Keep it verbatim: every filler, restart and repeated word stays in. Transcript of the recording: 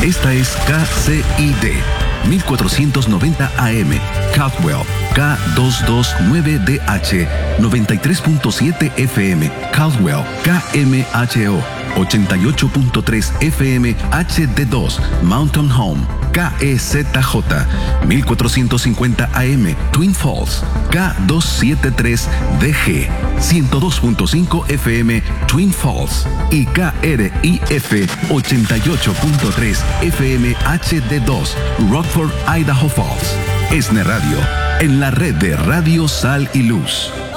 Esta es K C I D, mil cuatrocientos noventa A M, Caldwell, K doscientos veintinueve D H, noventa y tres punto siete F M, Caldwell, K M H O, ochenta y ocho punto tres F M H D dos, Mountain Home, K E Z J, mil cuatrocientos cincuenta A M, Twin Falls, K doscientos setenta y tres D G, ciento dos punto cinco F M, Twin Falls y K R I F ochenta y ocho punto tres F M H D dos, Rockford, Idaho Falls. ESNE Radio, en la red de Radio Sal y Luz.